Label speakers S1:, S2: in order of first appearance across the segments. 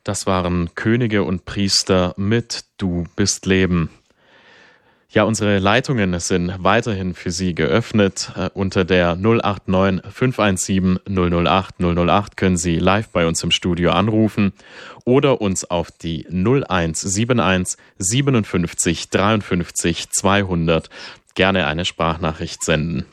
S1: Das waren Könige und Priester mit Du bist Leben. Ja, unsere Leitungen sind weiterhin für Sie geöffnet. Unter der 089 517 008 008 können Sie live bei uns im Studio anrufen oder uns auf die 0171 57 53 200 gerne eine Sprachnachricht senden.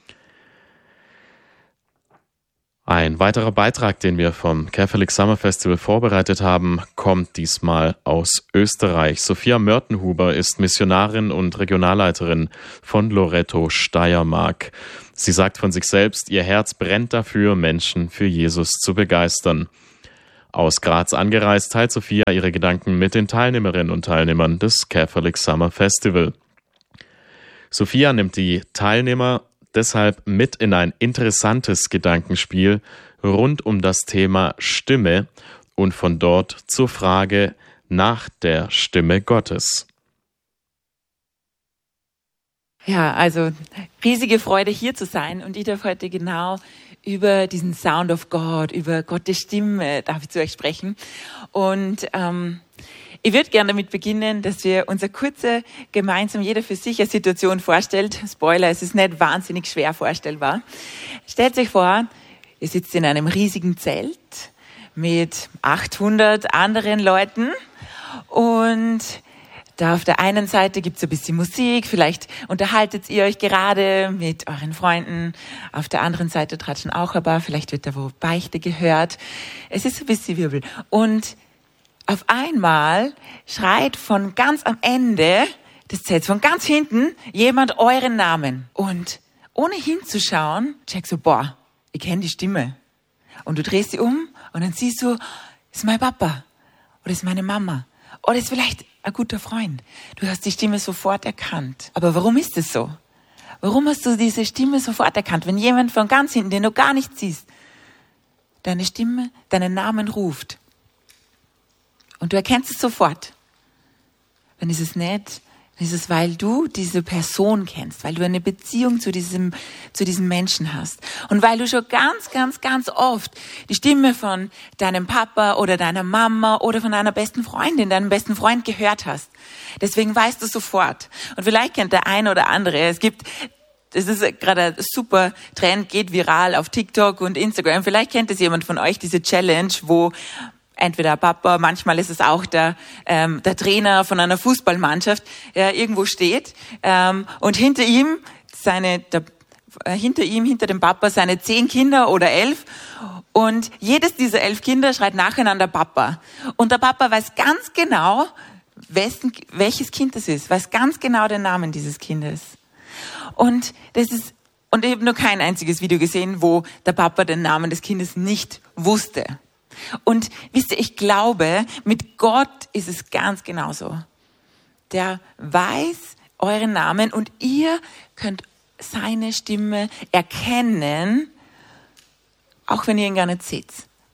S1: Ein weiterer Beitrag, den wir vom Catholic Summer Festival vorbereitet haben, kommt diesmal aus Österreich. Sophia Mörtenhuber ist Missionarin und Regionalleiterin von Loretto Steiermark. Sie sagt von sich selbst, ihr Herz brennt dafür, Menschen für Jesus zu begeistern. Aus Graz angereist teilt Sophia ihre Gedanken mit den Teilnehmerinnen und Teilnehmern des Catholic Summer Festival. Sophia nimmt die Teilnehmer deshalb mit in ein interessantes Gedankenspiel rund um das Thema Stimme und von dort zur Frage nach der Stimme Gottes.
S2: Ja, also riesige Freude hier zu sein und ich darf heute genau über diesen Sound of God, über Gottes Stimme darf ich zu euch sprechen und ich würde gerne damit beginnen, dass wir uns eine kurze, gemeinsam jeder für sich eine Situation vorstellt. Spoiler, es ist nicht wahnsinnig schwer vorstellbar. Stellt euch vor, ihr sitzt in einem riesigen Zelt mit 800 anderen Leuten und da auf der einen Seite gibt's ein bisschen Musik, vielleicht unterhaltet ihr euch gerade mit euren Freunden. Auf der anderen Seite tratschen auch ein paar, vielleicht wird da wo Beichte gehört. Es ist ein bisschen Wirbel. Und auf einmal schreit von ganz am Ende des Zelts, von ganz hinten, jemand euren Namen. Und ohne hinzuschauen, checkst du, boah, ich kenne die Stimme. Und du drehst sie um und dann siehst du, das ist mein Papa oder das ist meine Mama oder das ist vielleicht ein guter Freund. Du hast die Stimme sofort erkannt. Aber warum ist es so? Warum hast du diese Stimme sofort erkannt? Wenn jemand von ganz hinten, den du gar nicht siehst, deine Stimme, deinen Namen ruft, und du erkennst es sofort. Dann ist es nicht, dann ist es, weil du diese Person kennst, weil du eine Beziehung zu diesem Menschen hast. Und weil du schon ganz oft die Stimme von deinem Papa oder deiner Mama oder von deiner besten Freundin, deinem besten Freund gehört hast. Deswegen weißt du sofort. Und vielleicht kennt der eine oder andere, es ist gerade ein super Trend, geht viral auf TikTok und Instagram. Vielleicht kennt es jemand von euch, diese Challenge, wo entweder Papa, manchmal ist es auch der Trainer von einer Fußballmannschaft, irgendwo steht und hinter dem Papa seine 10 Kinder oder 11 und jedes dieser 11 Kinder schreit nacheinander Papa. Und der Papa weiß ganz genau, welches Kind das ist, weiß ganz genau den Namen dieses Kindes. Und ich habe nur kein einziges Video gesehen, wo der Papa den Namen des Kindes nicht wusste. Und wisst ihr, ich glaube, mit Gott ist es ganz genauso. Der weiß euren Namen und ihr könnt seine Stimme erkennen, auch wenn ihr ihn gar nicht seht.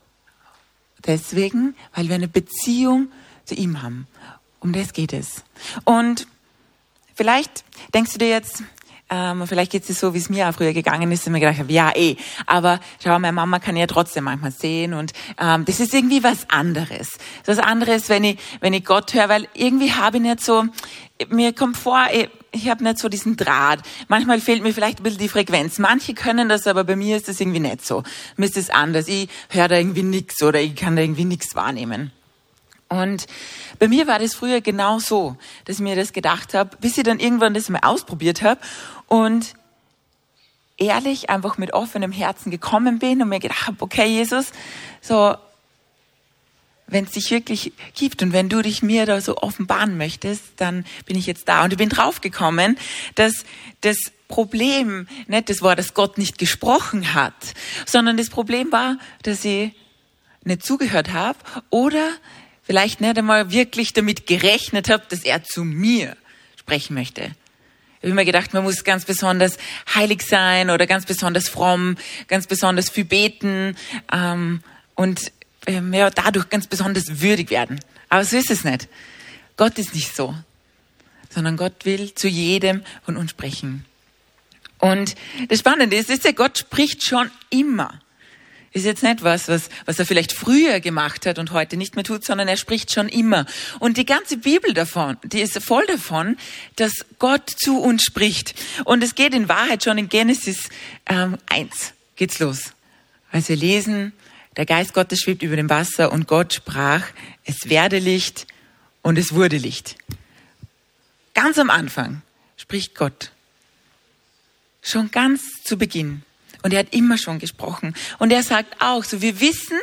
S2: Deswegen, weil wir eine Beziehung zu ihm haben. Um das geht es. Und vielleicht denkst du dir jetzt, vielleicht geht es so, wie es mir auch früher gegangen ist, und mir gedacht habe, ja aber schau, meine Mama kann ja trotzdem manchmal sehen und das ist irgendwie was anderes. Das anderes, wenn ich Gott höre, weil irgendwie habe ich nicht so, mir kommt vor, ich habe nicht so diesen Draht. Manchmal fehlt mir vielleicht ein bisschen die Frequenz. Manche können das, aber bei mir ist das irgendwie nicht so. Mir ist das anders. Ich höre da irgendwie nichts oder ich kann da irgendwie nichts wahrnehmen. Und bei mir war das früher genau so, dass ich mir das gedacht habe, bis ich dann irgendwann das mal ausprobiert habe und ehrlich einfach mit offenem Herzen gekommen bin und mir gedacht habe, okay Jesus, so wenn es dich wirklich gibt und wenn du dich mir da so offenbaren möchtest, dann bin ich jetzt da. Und ich bin draufgekommen, dass das Problem nicht das war, dass Gott nicht gesprochen hat, sondern das Problem war, dass ich nicht zugehört habe oder vielleicht nicht einmal wirklich damit gerechnet habe, dass er zu mir sprechen möchte. Ich habe mir gedacht, man muss ganz besonders heilig sein oder ganz besonders fromm, ganz besonders viel beten und dadurch ganz besonders würdig werden. Aber so ist es nicht. Gott ist nicht so, sondern Gott will zu jedem von uns sprechen. Und das Spannende ist ja, Gott spricht schon immer. ist jetzt nicht was er vielleicht früher gemacht hat und heute nicht mehr tut, sondern er spricht schon immer. Und die ganze Bibel davon, die ist voll davon, dass Gott zu uns spricht. Und es geht in Wahrheit schon in Genesis 1 geht's los. Als wir lesen, der Geist Gottes schwebt über dem Wasser und Gott sprach, es werde Licht und es wurde Licht. Ganz am Anfang spricht Gott. Schon ganz zu Beginn. Und er hat immer schon gesprochen. Und er sagt auch, so wir wissen,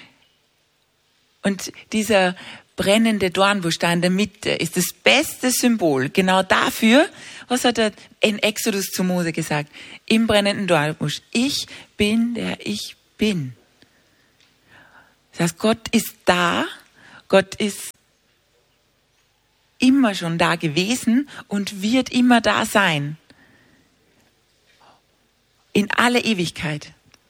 S2: und dieser brennende Dornbusch da in der Mitte ist das beste Symbol genau dafür, was hat er in Exodus zu Mose gesagt? Im brennenden Dornbusch. Ich bin, der ich bin. Das heißt, Gott ist da, Gott ist immer schon da gewesen und wird immer da sein. In alle Ewigkeit.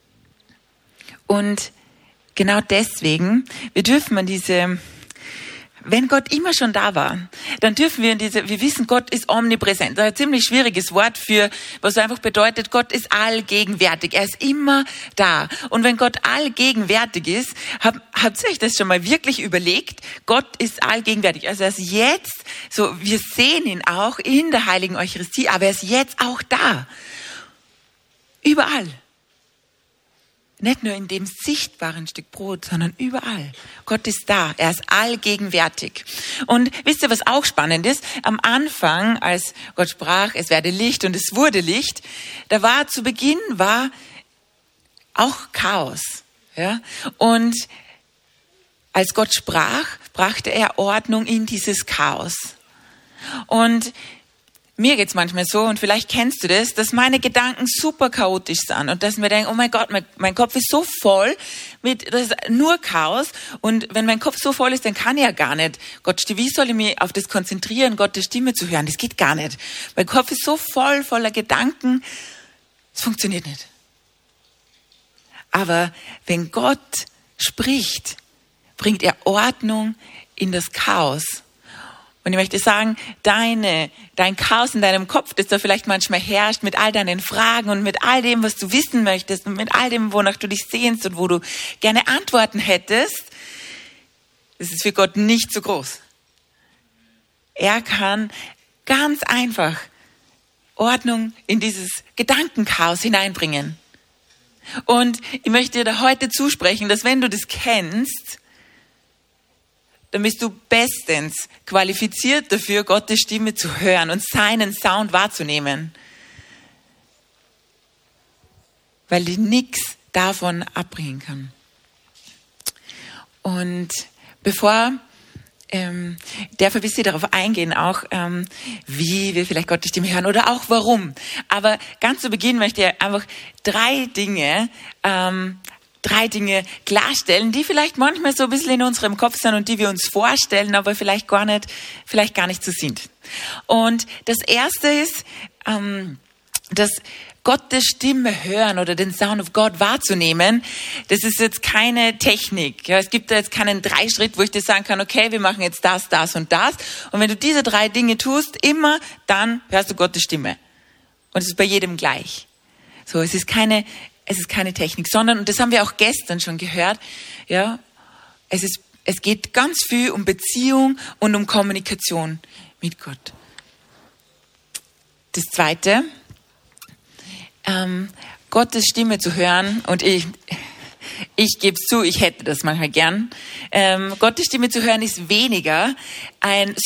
S2: Und genau deswegen, wir dürfen wenn Gott immer schon da war, dann dürfen wir wir wissen, Gott ist omnipräsent. Das ist ein ziemlich schwieriges Wort was einfach bedeutet, Gott ist allgegenwärtig. Er ist immer da. Und wenn Gott allgegenwärtig ist, habt ihr euch das schon mal wirklich überlegt? Gott ist allgegenwärtig. Also er ist jetzt, so, wir sehen ihn auch in der Heiligen Eucharistie, aber er ist jetzt auch da. Überall. Nicht nur in dem sichtbaren Stück Brot, sondern überall. Gott ist da. Er ist allgegenwärtig. Und wisst ihr, was auch spannend ist? Am Anfang, als Gott sprach, es werde Licht und es wurde Licht, zu Beginn war auch Chaos. Ja? Und als Gott sprach, brachte er Ordnung in dieses Chaos. Und mir geht's manchmal so, und vielleicht kennst du das, dass meine Gedanken super chaotisch sind und dass mir denke, oh mein Gott, mein Kopf ist so voll das ist nur Chaos, und wenn mein Kopf so voll ist, dann kann ich ja gar nicht. Wie soll ich mich auf das konzentrieren, Gottes Stimme zu hören? Das geht gar nicht. Mein Kopf ist so voller Gedanken, es funktioniert nicht. Aber wenn Gott spricht, bringt er Ordnung in das Chaos. Und ich möchte sagen, dein Chaos in deinem Kopf, das da vielleicht manchmal herrscht, mit all deinen Fragen und mit all dem, was du wissen möchtest und mit all dem, wonach du dich sehnst und wo du gerne Antworten hättest, das ist für Gott nicht so groß. Er kann ganz einfach Ordnung in dieses Gedankenchaos hineinbringen. Und ich möchte dir da heute zusprechen, dass wenn du das kennst, dann bist du bestens qualifiziert dafür, Gottes Stimme zu hören und seinen Sound wahrzunehmen. Weil dich nichts davon abbringen kann. Und bevor darf ein bisschen darauf eingehen, auch wie wir vielleicht Gottes Stimme hören oder auch warum. Aber ganz zu Beginn möchte ich einfach drei Dinge klarstellen, die vielleicht manchmal so ein bisschen in unserem Kopf sind und die wir uns vorstellen, aber vielleicht gar nicht so sind. Und das erste ist, dass Gottes Stimme hören oder den Sound of God wahrzunehmen, das ist jetzt keine Technik. Ja, es gibt da jetzt keinen 3-Schritt, wo ich dir sagen kann, okay, wir machen jetzt das, das und das. Und wenn du diese 3 Dinge tust, immer, dann hörst du Gottes Stimme. Und es ist bei jedem gleich. So, es ist keine Technik, sondern, und das haben wir auch gestern schon gehört, ja, es geht ganz viel um Beziehung und um Kommunikation mit Gott. Das Zweite, Gottes Stimme zu hören, und ich gebe es zu, ich hätte das manchmal gern. Gottes Stimme zu hören ist weniger ein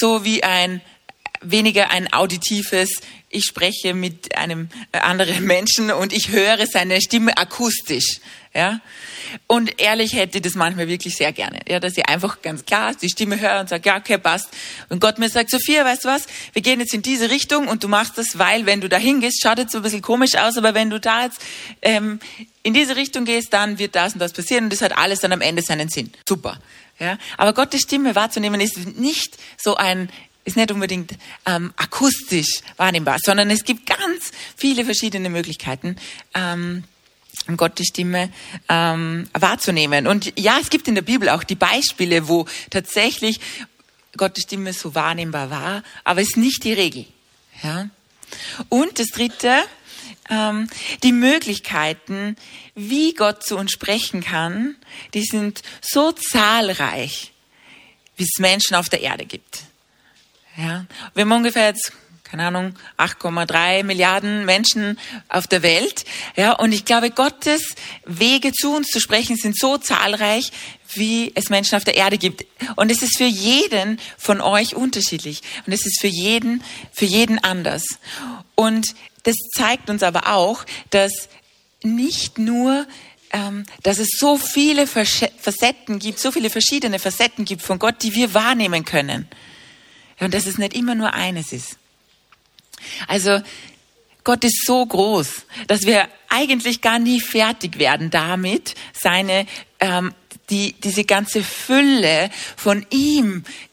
S2: auditives, ich spreche mit einem anderen Menschen und ich höre seine Stimme akustisch. Ja? Und ehrlich hätte ich das manchmal wirklich sehr gerne. Ja, dass ich einfach ganz klar die Stimme höre und sage, ja, okay, passt. Und Gott mir sagt, Sophia, weißt du was, wir gehen jetzt in diese Richtung und du machst das, weil wenn du da hingehst, schaut jetzt so ein bisschen komisch aus, aber wenn du da jetzt in diese Richtung gehst, dann wird das und das passieren und das hat alles dann am Ende seinen Sinn. Super. Ja? Aber Gottes Stimme wahrzunehmen ist nicht unbedingt akustisch wahrnehmbar, sondern es gibt ganz viele verschiedene Möglichkeiten, Gottes Stimme wahrzunehmen. Und ja, es gibt in der Bibel auch die Beispiele, wo tatsächlich Gottes Stimme so wahrnehmbar war, aber es ist nicht die Regel. Ja? Und das Dritte, die Möglichkeiten, wie Gott zu uns sprechen kann, die sind so zahlreich, wie es Menschen auf der Erde gibt. Ja, wir haben ungefähr jetzt, keine Ahnung, 8,3 Milliarden Menschen auf der Welt. Ja, und ich glaube, Gottes Wege zu uns zu sprechen sind so zahlreich, wie es Menschen auf der Erde gibt. Und es ist für jeden von euch unterschiedlich. Und es ist für jeden anders. Und das zeigt uns aber auch, dass nicht nur, dass es so viele Facetten gibt, so viele verschiedene Facetten gibt von Gott, die wir wahrnehmen können. Ja, und dass es nicht immer nur eines ist. Also Gott ist so groß, dass wir eigentlich gar nie fertig werden damit, diese ganze Fülle von ihm